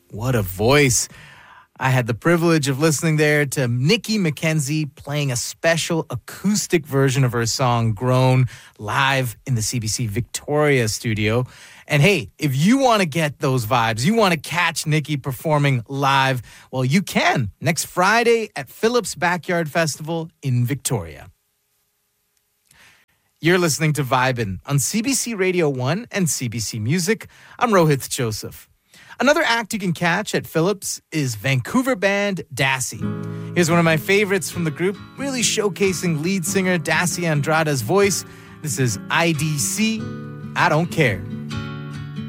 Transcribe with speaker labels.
Speaker 1: What a voice. I had the privilege of listening there to Nikki McKenzie playing a special acoustic version of her song Grown live in the CBC Victoria studio. And hey, if you want to get those vibes, you want to catch Nikki performing live, well, you can next Friday at Phillips Backyard Festival in Victoria. You're listening to Vibin' on CBC Radio 1 and CBC Music. I'm Rohith Joseph. Another act you can catch at Phillips is Vancouver band Dassie. Here's one of my favorites from the group, really showcasing lead singer Dassie Andrada's voice. This is IDC, I Don't Care.